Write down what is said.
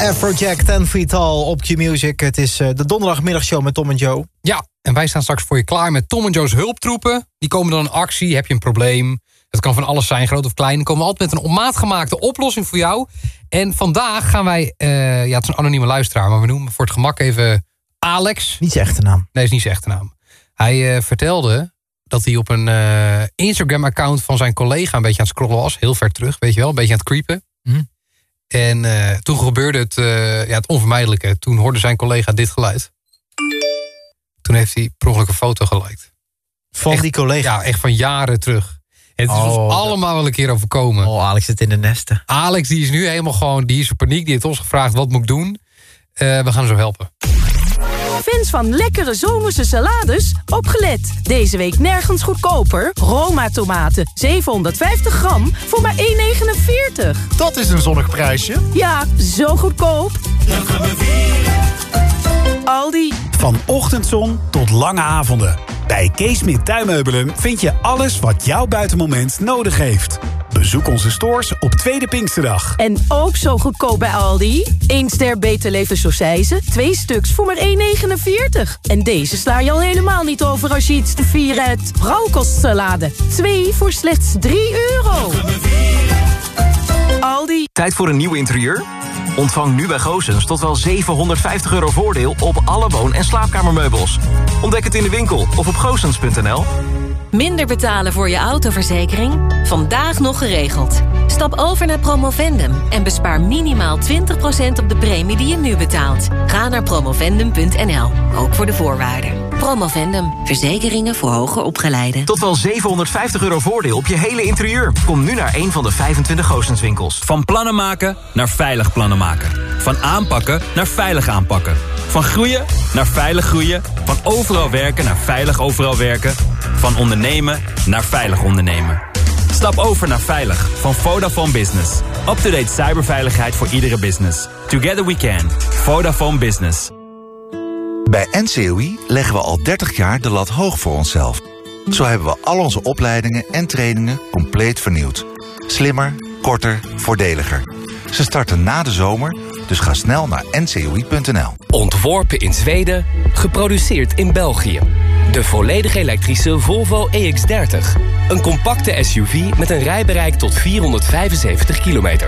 Afrojack, 10 Feet Tall op Q-Music. Het is de donderdagmiddagshow met Tom en Joe. Ja, en wij staan straks voor je klaar met Tom en Joe's hulptroepen. Die komen dan in actie, heb je een probleem. Het kan van alles zijn, groot of klein. Dan komen we altijd met een op maat gemaakte oplossing voor jou. En vandaag gaan wij, het is een anonieme luisteraar, maar we noemen voor het gemak even Alex. Niet zijn echte naam. Nee, is niet zijn echte naam. Hij vertelde dat hij op een Instagram-account van zijn collega een beetje aan het scrollen was. Heel ver terug, weet je wel, een beetje aan het creepen. En toen gebeurde het onvermijdelijke. Toen hoorde zijn collega dit geluid. Toen heeft hij per ongeluk een foto geliked. Van die collega? Ja, echt van jaren terug. En het is ons allemaal wel een keer overkomen. Oh, Alex zit in de nesten. Alex die is nu helemaal gewoon, die is in paniek. Die heeft ons gevraagd, wat moet ik doen? We gaan hem zo helpen. Fans van lekkere zomerse salades, opgelet. Deze week nergens goedkoper. Roma tomaten, 750 gram voor maar €1,49. Dat is een zonnig prijsje. Ja, zo goedkoop. Aldi. Van ochtendzon tot lange avonden. Bij Kees Smit Tuinmeubelen vind je alles wat jouw buitenmoment nodig heeft. Bezoek onze stores op Tweede Pinksterdag. En ook zo goedkoop bij Aldi. 1 ster Beter Leven Sausijzen, 2 stuks voor maar €1,49. En deze sla je al helemaal niet over als je iets te vieren hebt. Rauwkostsalade, 2 voor slechts €3. Aldi. Tijd voor een nieuw interieur? Ontvang nu bij Goossens tot wel €750 voordeel op alle woon- en slaapkamermeubels. Ontdek het in de winkel of op goossens.nl. Minder betalen voor je autoverzekering? Vandaag nog geregeld. Stap over naar Promovendum en bespaar minimaal 20% op de premie die je nu betaalt. Ga naar promovendum.nl, ook voor de voorwaarden. Promovendum, verzekeringen voor hoger opgeleiden. Tot wel €750 voordeel op je hele interieur. Kom nu naar een van de 25 Goossens winkels. Van plannen maken naar veilig plannen maken. Van aanpakken naar veilig aanpakken. Van groeien naar veilig groeien. Van overal werken naar veilig overal werken. Van ondernemen naar veilig ondernemen. Stap over naar Veilig van Vodafone Business. Up-to-date cyberveiligheid voor iedere business. Together we can. Vodafone Business. Bij NCOI leggen we al 30 jaar de lat hoog voor onszelf. Zo hebben we al onze opleidingen en trainingen compleet vernieuwd. Slimmer, korter, voordeliger. Ze starten na de zomer, dus ga snel naar ncoi.nl. Ontworpen in Zweden, geproduceerd in België. De volledig elektrische Volvo EX30. Een compacte SUV met een rijbereik tot 475 kilometer.